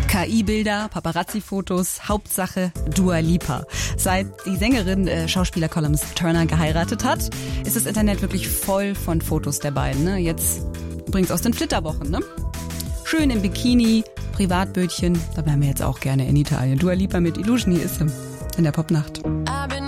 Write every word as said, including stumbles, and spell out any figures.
K I-Bilder, Paparazzi-Fotos, Hauptsache Dua Lipa. Seit die Sängerin äh, Schauspieler Colin Turner geheiratet hat, ist das Internet wirklich voll von Fotos der beiden. Ne? Jetzt übrigens aus den Flitterwochen. Ne? Schön im Bikini, Privatbötchen, da wären wir jetzt auch gerne in Italien. Dua Lipa mit Illusion, hier ist sie in der Popnacht.